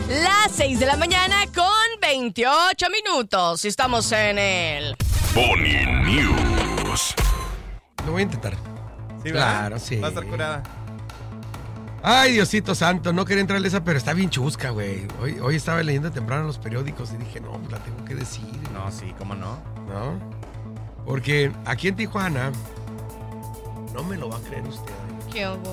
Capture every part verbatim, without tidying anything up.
Las seis de la mañana con veintiocho minutos. Estamos en el Pony News. Lo voy a intentar. Sí, claro, sí. Va a estar curada. Ay, Diosito santo, no quería entrarle esa, pero está bien chusca, güey. Hoy, hoy estaba leyendo temprano los periódicos y dije, no, pues la tengo que decir. No, sí, ¿cómo no? ¿No? Porque aquí en Tijuana, no me lo va a creer usted. ¿Qué hubo?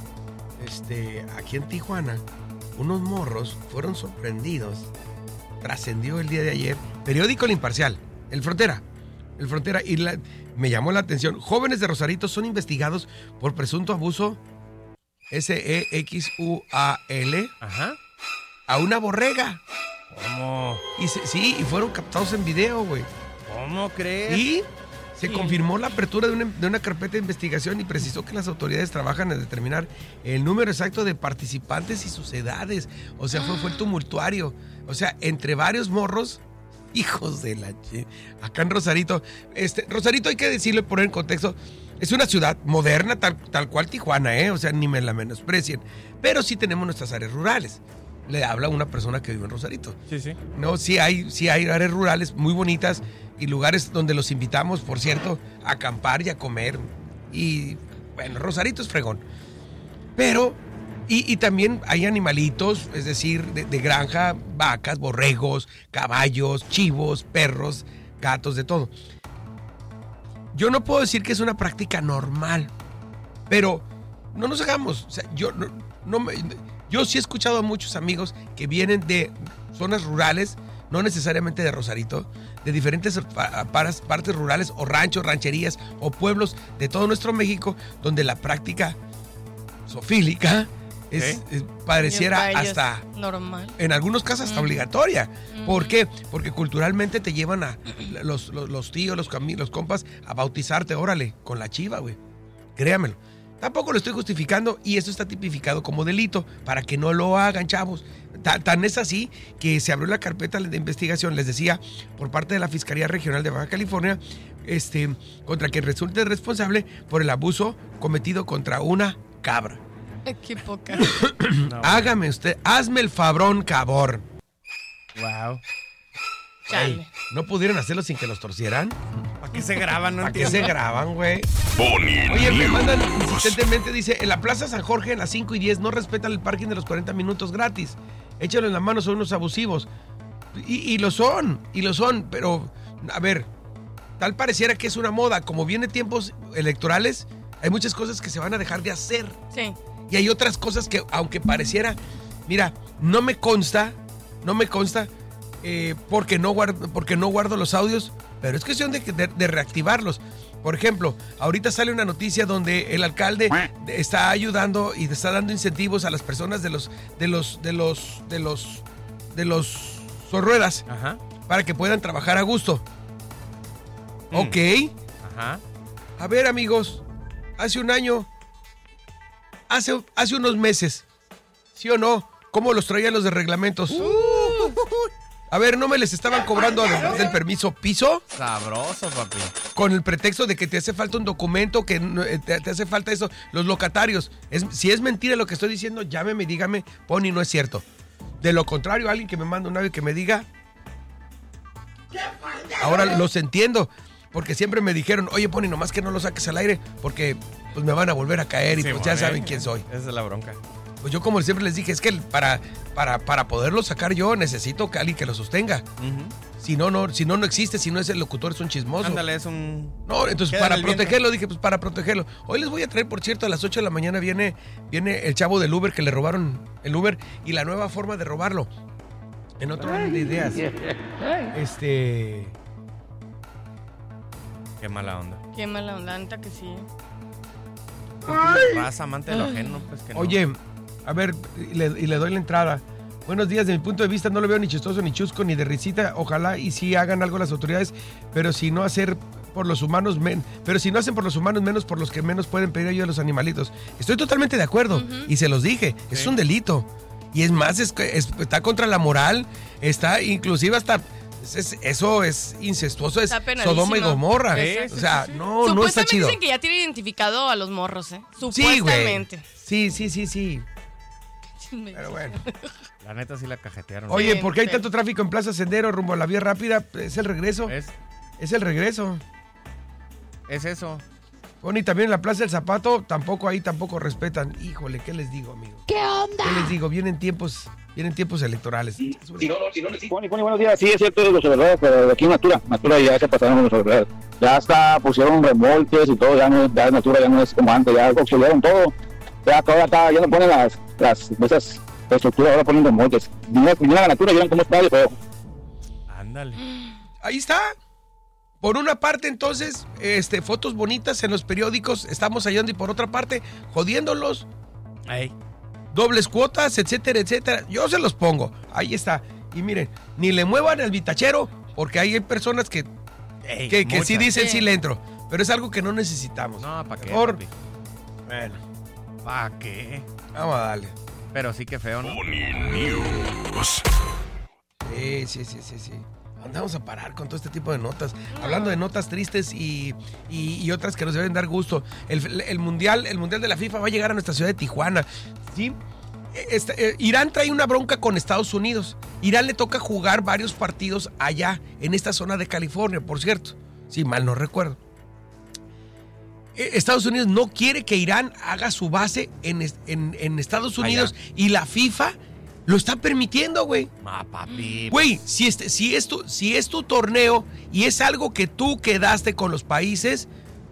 Este, aquí en Tijuana, unos morros fueron sorprendidos. Trascendió el día de ayer. Periódico El Imparcial, El Frontera. El Frontera. Y la, me llamó la atención. Jóvenes de Rosarito son investigados por presunto abuso S E X U A L Ajá. a una borrega. ¿Cómo? Y se, sí, y fueron captados en video, güey. ¿Cómo crees? Y se Sí. confirmó la apertura de una, de una carpeta de investigación y precisó que las autoridades trabajan en determinar el número exacto de participantes y sus edades. O sea, fue, fue tumultuario. O sea, entre varios morros, hijos de la... Che, acá en Rosarito. Este, Rosarito, hay que decirlo y poner en contexto, es una ciudad moderna, tal, tal cual Tijuana, ¿eh? O sea, ni me la menosprecien. Pero sí tenemos nuestras áreas rurales. Le habla una persona que vive en Rosarito. Sí, sí. No, sí hay, sí hay áreas rurales muy bonitas y lugares donde los invitamos, por cierto, a acampar y a comer. Y bueno, Rosarito es fregón. Pero, y, y también hay animalitos, es decir, de, de granja, vacas, borregos, caballos, chivos, perros, gatos, de todo. Yo no puedo decir que es una práctica normal, pero no nos hagamos. O sea, yo no, no me... Yo sí he escuchado a muchos amigos que vienen de zonas rurales, no necesariamente de Rosarito, de diferentes partes rurales o ranchos, rancherías o pueblos de todo nuestro México, donde la práctica zoofílica es, ¿Eh? es- pareciera Para ellos, hasta, normal. en algunos casos hasta Ujú. obligatoria. Ujú. ¿Por qué? Porque culturalmente te llevan a los, los, los tíos, los, cami- los compas, a bautizarte, órale, con la chiva, güey. Créamelo. Tampoco lo estoy justificando y esto está tipificado como delito para que no lo hagan, chavos. Ta- Tan es así que se abrió la carpeta de investigación, les decía, por parte de la Fiscalía Regional de Baja California, este, contra quien resulte responsable por el abuso cometido contra una cabra. Qué poca. No, Hágame usted, hazme el fabrón, cabor. Wow. Chale. Ey, ¿no pudieron hacerlo sin que los torcieran? ¿Para qué se graban? No ¿Para qué entiendo. se graban, güey? Pony Oye, me News. mandan insistentemente, dice, en la Plaza San Jorge a las cinco y diez no respetan el parking de los cuarenta minutos gratis. Échalo en la mano, son unos abusivos. Y, y lo son, y lo son, pero, a ver, tal pareciera que es una moda. Como vienen tiempos electorales, hay muchas cosas que se van a dejar de hacer. Sí. Y hay otras cosas que, aunque pareciera, mira, no me consta, no me consta, eh, porque, no guardo, porque no guardo los audios, pero es cuestión de, de, de reactivarlos. Por ejemplo, ahorita sale una noticia donde el alcalde está ayudando y está dando incentivos a las personas de los, de los, de los, de los, de los sorruedas Ajá. para que puedan trabajar a gusto. Mm. Ok. Ajá. A ver, amigos, hace un año, hace, hace unos meses, ¿sí o no? ¿Cómo los traían los de reglamentos? A ver, ¿no me les estaban cobrando además del permiso piso? Sabroso, papi. Con el pretexto de que te hace falta un documento, que no- eh, te, te hace falta eso. Los locatarios. Es- si es mentira lo que estoy diciendo, llámeme y dígame, Pony, no es cierto. De lo contrario, alguien que me manda un audio que me diga. Ahora los entiendo. Porque siempre me dijeron, oye, Pony, nomás que no lo saques al aire, porque pues me van a volver a caer y Sí, pues ya bueno, saben eh. quién soy. Esa es la bronca. Pues yo como siempre les dije, es que para, para, para poderlo sacar yo necesito que alguien que lo sostenga. Ujú. Si no, no, si no, no existe, si no es el locutor, es un chismoso. Ándale, es un... No, entonces Queda para en el viento. protegerlo, dije, pues para protegerlo. Hoy les voy a traer, por cierto, a las ocho de la mañana viene, viene el chavo del Uber que le robaron el Uber y la nueva forma de robarlo. En otro orden de ideas. Este... Qué mala onda. Qué mala onda, neta que sí. Raza, amante de lo ajeno, pues que no. Oye, a ver, y le, y le doy la entrada. Buenos días, de mi punto de vista no lo veo ni chistoso, ni chusco, ni de risita. Ojalá y sí hagan algo las autoridades, pero si no hacer por los humanos, men, pero si no hacen por los humanos, menos por los que menos pueden pedir ayuda a los animalitos. Estoy totalmente de acuerdo, Ujú. y se los dije, es Sí. un delito. Y es más, es, es- está contra la moral, está inclusive hasta... es- es- eso es incestuoso, es Está penadísimo. Sodoma y Gomorra. Sí, o sea, sí, sí. no, no está Supuestamente chido. dicen que ya tiene identificado a los morros, ¿eh? Sí, güey. Supuestamente. Sí, sí, sí, sí. Pero bueno. La neta sí la cajetearon. Oye, Sí, ¿por qué hay sí. tanto tráfico en Plaza Sendero rumbo a la vía rápida? Es el regreso. Es, Es el regreso. es eso. Bueno, y también en la Plaza del Zapato, tampoco ahí tampoco respetan. Híjole, ¿qué les digo, amigo? ¿Qué onda? ¿Qué les digo? Vienen tiempos, vienen tiempos electorales. Si no, si no, si Pony, Pony, buenos días. Sí, es cierto, los obreros, pero aquí en Natura, Natura ya se pasaron los obreros. Ya hasta pusieron remolques y todo, ya no ya Natura ya no es como antes, ya auxiliaron todo. Ya ahora está, ya no ponen las, las, esas estructuras, ahora ponen remolques. Vinieron a la Natura y vieron cómo está de feo. Ándale. Ahí está. Por una parte, entonces, este, fotos bonitas en los periódicos, estamos hallando, y por otra parte, jodiéndolos, Ey. dobles cuotas, etcétera, etcétera. Yo se los pongo. Ahí está. Y miren, ni le muevan al vitachero, porque ahí hay personas que, Ey, que, que sí muchas. dicen Sí. sí le entro. Pero es algo que no necesitamos. No, ¿para qué? Mejor- papi? Bueno, ¿Para qué? vamos a darle. Pero sí que feo, ¿no? Tony News. Sí, sí, sí, sí, sí. ¿Dónde vamos a parar con todo este tipo de notas? Hablando de notas tristes y, y, y otras que nos deben dar gusto. El, el mundial, el mundial de la FIFA va a llegar a nuestra ciudad de Tijuana. ¿Sí? Este, eh, Irán trae una bronca con Estados Unidos. Irán le toca jugar varios partidos allá, en esta zona de California, por cierto. Si mal no recuerdo. Eh, Estados Unidos no quiere que Irán haga su base en, es- en, en Estados Unidos y la FIFA lo está permitiendo, güey. Ah, papi. Güey, si, este, si, es tu, si es tu torneo y es algo que tú quedaste con los países,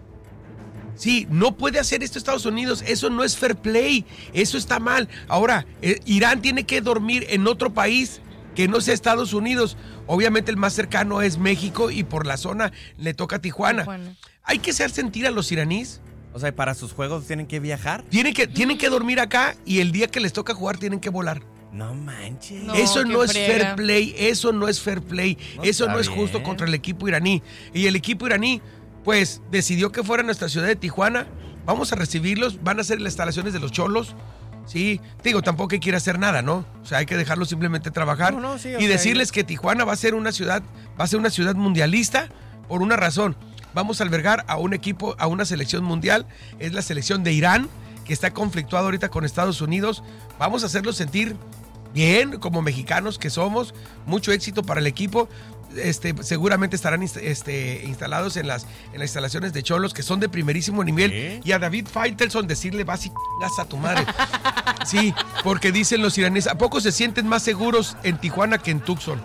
sí, no puede hacer esto Estados Unidos. Eso no es fair play. Eso está mal. Ahora, eh, Irán tiene que dormir en otro país que no sea Estados Unidos. Obviamente el más cercano es México y por la zona le toca a Tijuana. Tijuana. Hay que hacer sentir a los iraníes. O sea, ¿y para sus juegos tienen que viajar? Tienen que, tienen que dormir acá y el día que les toca jugar tienen que volar. No manches. No, Eso qué no es friega. fair play, eso no es fair play, No eso está no es justo bien. contra el equipo iraní. Y el equipo iraní, pues, decidió que fuera a nuestra ciudad de Tijuana. Vamos a recibirlos, van a hacer las instalaciones de los cholos. Sí, te digo, tampoco hay que ir a hacer nada, ¿no? O sea, hay que dejarlos simplemente trabajar No, no, sí, o y sea, decirles que Tijuana va a ser una ciudad, va a ser una ciudad mundialista por una razón. Vamos a albergar a un equipo, a una selección mundial, es la selección de Irán, que está conflictuado ahorita con Estados Unidos. Vamos a hacerlos sentir bien, como mexicanos que somos. Mucho éxito para el equipo. Este, seguramente estarán inst- este, instalados en las, en las instalaciones de Cholos, que son de primerísimo nivel. ¿Qué? Y a David Faitelson decirle, vas y chingas a tu madre. Sí, porque dicen los iraníes, ¿a poco se sienten más seguros en Tijuana que en Tucson?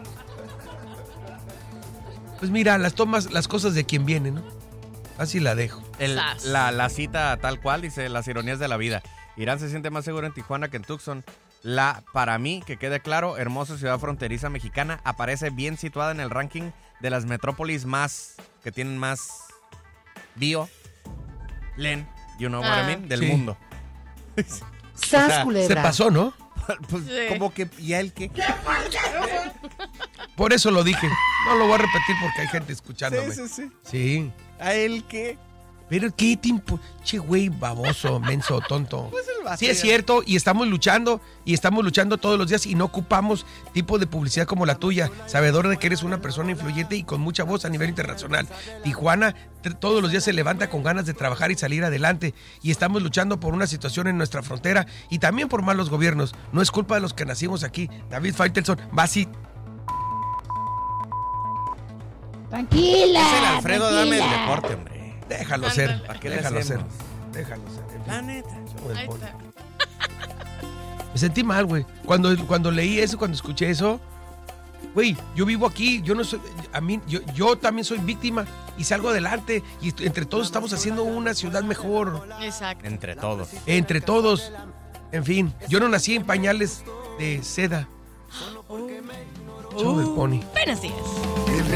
Pues mira, las tomas, las cosas de quien viene, ¿no? Así la dejo. El- Sas. la, la cita tal cual dice las ironías de la vida. Irán se siente más seguro en Tijuana que en Tucson. La, para mí, que quede claro, hermosa ciudad fronteriza mexicana, aparece bien situada en el ranking de las metrópolis más, que tienen más bio, len, you know what I Ah. mean, del Sí. mundo. Sas, O sea, culebra. Se pasó, ¿no? Pues, Sí. como que, ¿y a él qué? Por eso lo dije. No lo voy a repetir porque hay gente escuchándome. Sí, sí, sí. Sí. ¿A él qué? Pero qué tiempo. Che, güey, baboso, menso, tonto. Pues él va a Sí, es ser. cierto, y estamos luchando, y estamos luchando todos los días, y no ocupamos tipo de publicidad como la tuya, sabedor de que eres una persona influyente y con mucha voz a nivel internacional. Tijuana t- todos los días se levanta con ganas de trabajar y salir adelante, y estamos luchando por una situación en nuestra frontera, y también por malos gobiernos. No es culpa de los que nacimos aquí. David Faitelson, va así. Tranquila. Es el Alfredo, dame el tranquila. deporte, hombre. Déjalo ser, Ándale. ¿Para qué le déjalo ser, hacemos? déjalo ser. En fin, La neta. somos el Ahí poli. está. Me sentí mal, güey. Cuando, cuando leí eso, cuando escuché eso, güey, yo vivo aquí, yo no soy, a mí, yo, yo también soy víctima y salgo adelante y est- entre todos estamos haciendo una ciudad mejor, Exacto. Entre todos. entre todos. En fin, yo no nací en pañales de seda. Show del pony. Buenos días.